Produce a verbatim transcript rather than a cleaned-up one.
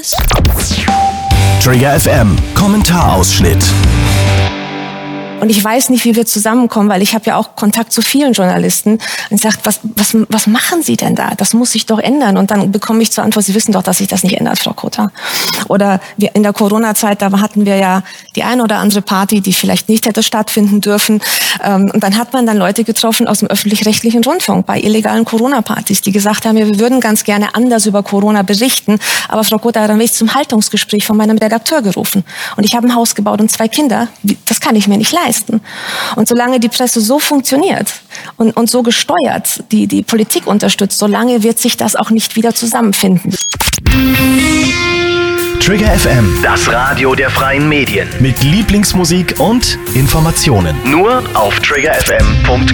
Trigger F M, Kommentarausschnitt. Und ich weiß nicht, wie wir zusammenkommen, weil ich habe ja auch Kontakt zu vielen Journalisten und sagt, was, was, was machen Sie denn da? Das muss sich doch ändern. Und dann bekomme ich zur Antwort, Sie wissen doch, dass sich das nicht ändert, Frau Kota. Oder wir, in der Corona-Zeit, da hatten wir ja die eine oder andere Party, die vielleicht nicht hätte stattfinden dürfen. Und dann hat man dann Leute getroffen aus dem öffentlich-rechtlichen Rundfunk bei illegalen Corona-Partys, die gesagt haben, wir würden ganz gerne anders über Corona berichten. Aber Frau Kota, dann bin ich zum Haltungsgespräch von meinem Redakteur gerufen. Und ich habe ein Haus gebaut und zwei Kinder. Das kann ich mir nicht leisten. Und solange die Presse so funktioniert und, und so gesteuert die, die Politik unterstützt, solange wird sich das auch nicht wieder zusammenfinden. Trigger F M, Das Radio der freien Medien. mit Lieblingsmusik und Informationen. Nur auf trigger f m punkt com.